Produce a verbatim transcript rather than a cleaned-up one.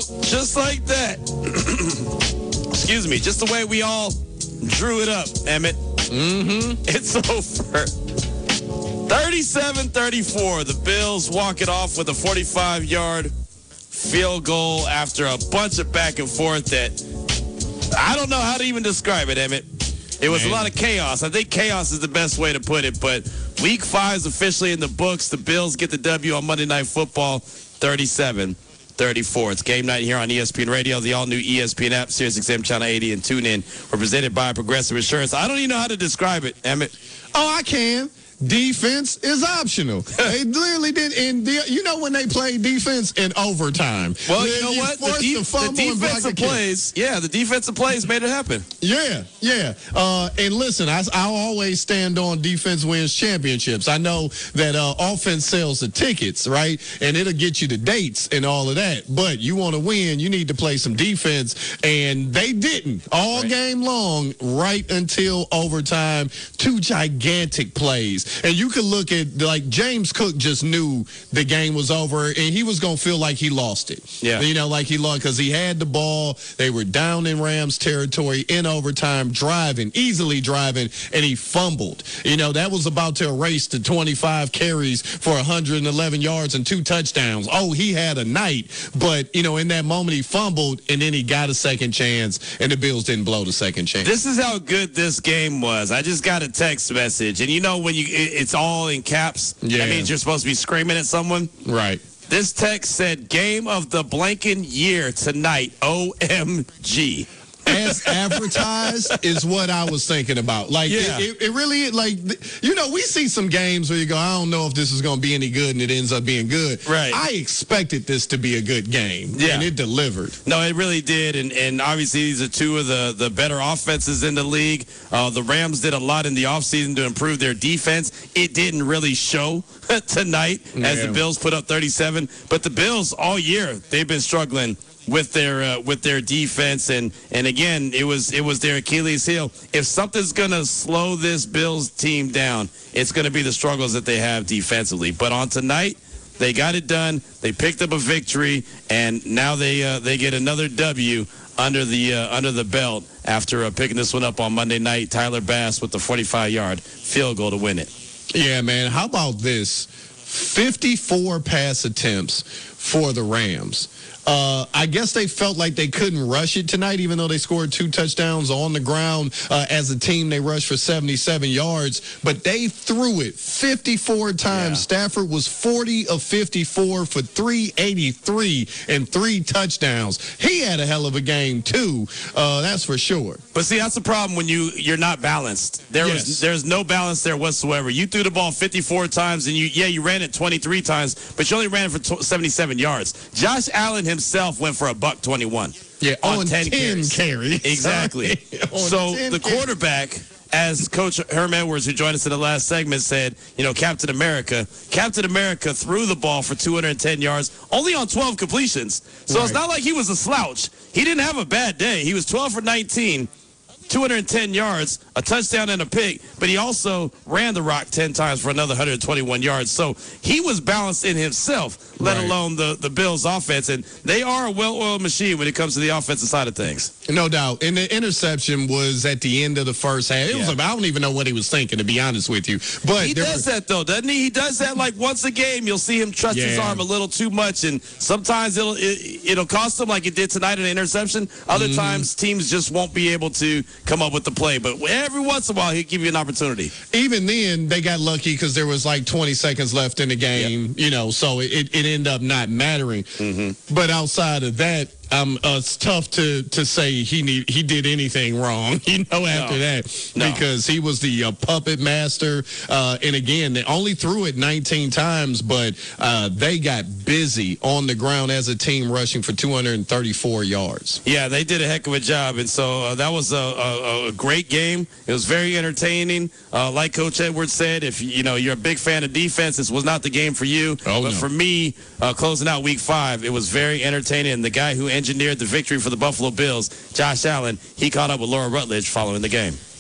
just like that. Excuse me. Just the way we all drew it up, Emmett. Mm-hmm. It's over. thirty-seven thirty-four. The Bills walk it off with a forty-five-yard field goal after a bunch of back and forth that I don't know how to even describe it, Emmett. It was Man. a lot of chaos. I think chaos is the best way to put it, but week five is officially in the books. The Bills get the W on Monday Night Football, thirty-seven thirty-four. It's game night here on E S P N Radio, the all-new E S P N app, SiriusXM Channel eighty, and TuneIn. We're presented by Progressive Insurance. I don't even know how to describe it, Emmett. Oh, I can. Defense is optional. They literally did. And the, you know when they play defense in overtime. Well, you know what? The, de- the defensive plays, yeah, the defensive plays made it happen. Yeah, yeah. Uh, and listen, I, I'll always stand on defense wins championships. I know that uh, offense sells the tickets, right? And it'll get you the dates and all of that. But you want to win, you need to play some defense. And they didn't all right. game long, right until overtime. Two gigantic plays. And you could look at, like, James Cook just knew the game was over, and he was going to feel like he lost it. Yeah. You know, like he lost because he had the ball. They were down in Rams territory in overtime, driving, easily driving, and he fumbled. You know, that was about to erase the twenty-five carries for one hundred eleven yards and two touchdowns. Oh, he had a night. But, you know, in that moment, he fumbled, and then he got a second chance, and the Bills didn't blow the second chance. This is how good this game was. I just got a text message, and you know when you it's all in caps. Yeah. That means you're supposed to be screaming at someone. Right. This text said, game of the blanking year tonight, O M G. As advertised is what I was thinking about. Like, yeah. it, it, it really, like, you know, we see some games where you go, I don't know if this is going to be any good, and it ends up being good. Right. I expected this to be a good game, yeah. and it delivered. No, it really did, and, and obviously these are two of the, the better offenses in the league. Uh, the Rams did a lot in the offseason to improve their defense. It didn't really show tonight yeah. as the Bills put up thirty-seven, but the Bills all year, they've been struggling with their uh, with their defense, and and again it was it was their Achilles heel. If something's gonna slow this Bills team down, it's gonna be the struggles that they have defensively. But on tonight, they got it done. They picked up a victory, and now they uh, they get another W under the uh, under the belt after uh, picking this one up on Monday night. Tyler Bass with the forty-five-yard field goal to win it. Yeah, man. How about this? fifty-four pass attempts for the Rams. Uh, I guess they felt like they couldn't rush it tonight, even though they scored two touchdowns on the ground. Uh, as a team, they rushed for seventy-seven yards, but they threw it fifty-four times. Yeah. Stafford was forty of fifty-four for three eighty-three and three touchdowns. He had a hell of a game, too. Uh, that's for sure. But see, that's the problem when you, you're not balanced. There yes. was There's no balance there whatsoever. You threw the ball fifty-four times, and you yeah, you ran it twenty-three times, but you only ran it for seventy-seven yards. Josh Allen himself went for a buck twenty-one. Yeah, on, on ten, ten carries. carries. Exactly. So the quarterback, as Coach Herm Edwards, who joined us in the last segment, said, you know, Captain America, Captain America threw the ball for two hundred ten yards, only on twelve completions. So right. It's not like he was a slouch. He didn't have a bad day. He was twelve for nineteen. two hundred ten yards, a touchdown and a pick, but he also ran the rock ten times for another one hundred twenty-one yards. So he was balanced in himself, let right. alone the, the Bills' offense. And they are a well-oiled machine when it comes to the offensive side of things. No doubt. And the interception was at the end of the first half. It yeah. was, I don't even know what he was thinking, to be honest with you. But he does that, though, doesn't he? He does that like once a game. You'll see him trust yeah. his arm a little too much, and sometimes it'll it, it'll cost him like it did tonight in an interception. Other mm-hmm. times, teams just won't be able to come up with the play. But every once in a while, he'll give you an opportunity. Even then, they got lucky because there was like twenty seconds left in the game, yep. you know, so it, it ended up not mattering. Mm-hmm. But outside of that, Um, uh, it's tough to, to say he need, he did anything wrong, you know, after no. that, no. because he was the uh, puppet master. Uh, and again, they only threw it nineteen times, but uh, they got busy on the ground as a team, rushing for two hundred thirty-four yards. Yeah, they did a heck of a job, and so uh, that was a, a, a great game. It was very entertaining. Uh, like Coach Edwards said, if you know you're a big fan of defense, this was not the game for you. Oh, but no. for me, uh, closing out Week Five, it was very entertaining. And the guy who engineered the victory for the Buffalo Bills, Josh Allen, he caught up with Laura Rutledge following the game.